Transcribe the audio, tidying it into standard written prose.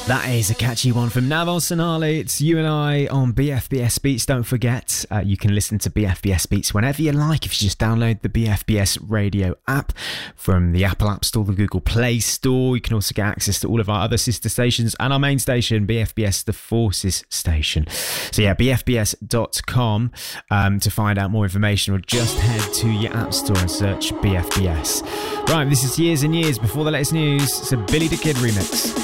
That is a catchy one from Naval Sonali. It's You and I on BFBS Beats. Don't forget, you can listen to BFBS Beats whenever you like if you just download the BFBS radio app from the Apple App Store, the Google Play Store. You can also get access to all of our other sister stations and our main station, BFBS, the Forces station. So yeah, bfbs.com to find out more information, or just head to your App Store and search BFBS. Right, this is Years and Years Before the Latest News. It's a Billy the Kid remix.